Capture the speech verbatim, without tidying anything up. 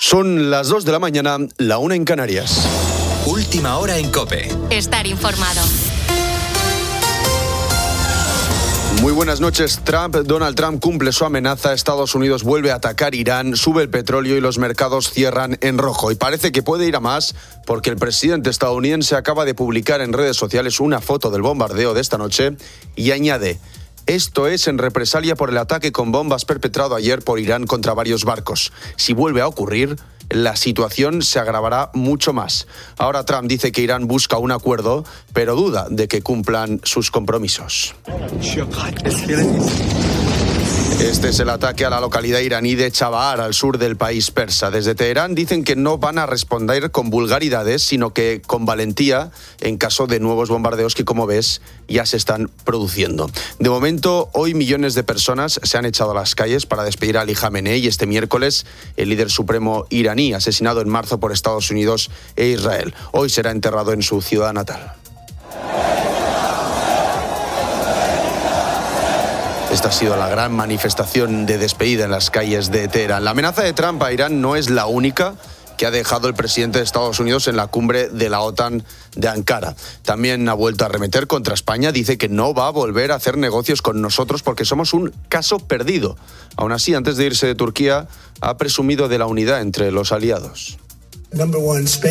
Son las dos de la mañana, la una en Canarias. Última hora en COPE. Estar informado. Muy buenas noches. Trump, Donald Trump cumple su amenaza. Estados Unidos vuelve a atacar Irán, sube el petróleo y los mercados cierran en rojo. Y parece que puede ir a más porque el presidente estadounidense acaba de publicar en redes sociales una foto del bombardeo de esta noche y añade: esto es en represalia por el ataque con bombas perpetrado ayer por Irán contra varios barcos. Si vuelve a ocurrir, la situación se agravará mucho más. Ahora Trump dice que Irán busca un acuerdo, pero duda de que cumplan sus compromisos. Este es el ataque a la localidad iraní de Chabahar, al sur del país persa. Desde Teherán dicen que no van a responder con vulgaridades, sino que con valentía en caso de nuevos bombardeos que, como ves, ya se están produciendo. De momento, hoy millones de personas se han echado a las calles para despedir a Ali Jamenei y este miércoles el líder supremo iraní, asesinado en marzo por Estados Unidos e Israel. Hoy será enterrado en su ciudad natal. Esta ha sido la gran manifestación de despedida en las calles de Teherán. La amenaza de Trump a Irán no es la única que ha dejado el presidente de Estados Unidos en la cumbre de la OTAN de Ankara. También ha vuelto a arremeter contra España. Dice que no va a volver a hacer negocios con nosotros porque somos un caso perdido. Aún así, antes de irse de Turquía, ha presumido de la unidad entre los aliados.